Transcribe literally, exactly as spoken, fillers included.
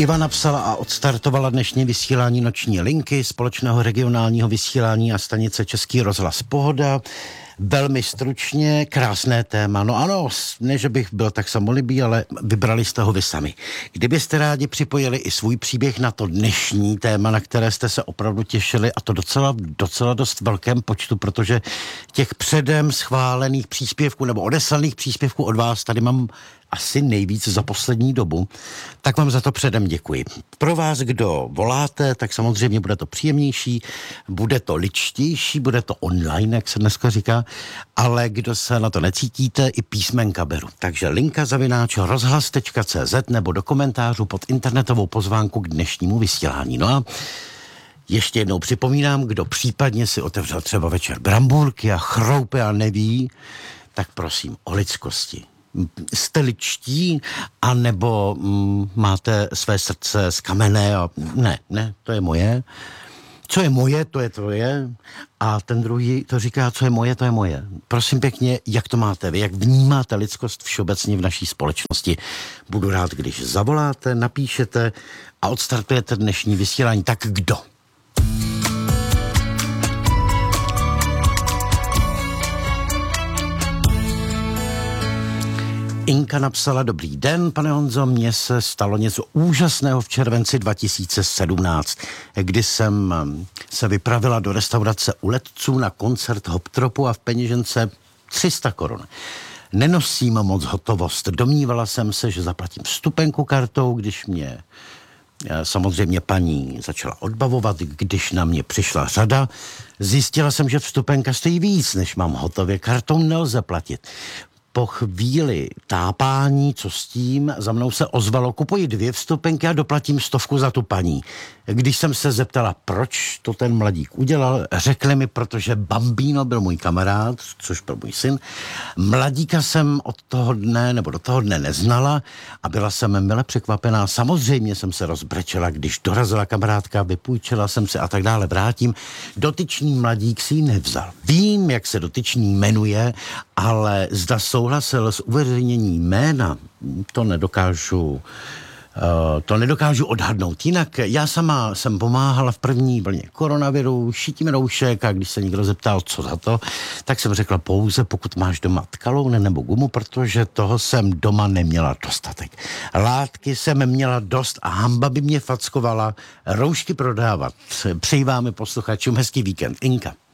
Iva napsala a odstartovala dnešní vysílání Noční linky společného regionálního vysílání a stanice Český rozhlas Pohoda. Velmi stručně, krásné téma. No ano, ne, že bych byl tak samolibý, ale vybrali jste ho vy sami. Kdybyste rádi připojili i svůj příběh na to dnešní téma, na které jste se opravdu těšili, a to docela, docela dost velkém počtu, protože těch předem schválených příspěvků nebo odeslaných příspěvků od vás tady mám asi nejvíc za poslední dobu, tak vám za to předem děkuji. Pro vás, kdo voláte, tak samozřejmě bude to příjemnější, bude to ličtější, bude to online, jak se dneska říká, ale kdo se na to necítíte, i písmenka beru. Takže linka zavináč rozhlas tečka cé zet nebo do komentářů pod internetovou pozvánku k dnešnímu vysílání. No a ještě jednou připomínám, kdo případně si otevřel třeba večer brambůrky a chroupe a neví, tak prosím o lidskosti. Jste ličtí, anebo mm, máte své srdce z kamene a ne, ne, to je moje. Co je moje, to je tvoje. A ten druhý to říká, co je moje, to je moje. Prosím pěkně, jak to máte vy, jak vnímáte lidskost všeobecně v naší společnosti. Budu rád, když zavoláte, napíšete a odstartujete dnešní vysílání. Tak kdo? Inka napsala: dobrý den, pane Honzo, mně se stalo něco úžasného v červenci dva tisíce sedmnáct, kdy jsem se vypravila do restaurace u Letců na koncert Hoptropu a v peněžence tři sta korun. Nenosím moc hotovost. Domnívala jsem se, že zaplatím vstupenku kartou, když mě samozřejmě paní začala odbavovat, když na mě přišla řada. Zjistila jsem, že vstupenka stojí víc, než mám hotově. Kartou nelze platit. Po chvíli tápání, co s tím, za mnou se ozvalo: kupuji dvě vstupenky a doplatím stovku za tu paní. Když jsem se zeptala, proč to ten mladík udělal, řekli mi, protože Bambino byl můj kamarád, což byl můj syn. Mladíka jsem od toho dne, nebo do toho dne neznala a byla jsem mile překvapená. Samozřejmě jsem se rozbrečela, když dorazila kamarádka, vypůjčila jsem se a tak dále. Vrátím. Dotyčný mladík si ji nevzal. Vím, jak se dotyčný jmenuje, ale zda souhlasil s uveřejněním jména, to nedokážu, uh, to nedokážu odhadnout. Jinak já sama jsem pomáhala v první vlně koronaviru, šitím roušek, a když se někdo zeptal, co za to, tak jsem řekla pouze, pokud máš doma tkaloune nebo gumu, protože toho jsem doma neměla dostatek. Látky jsem měla dost a hamba by mě fackovala roušky prodávat. Přeji vám, posluchačům, hezký víkend. Inka.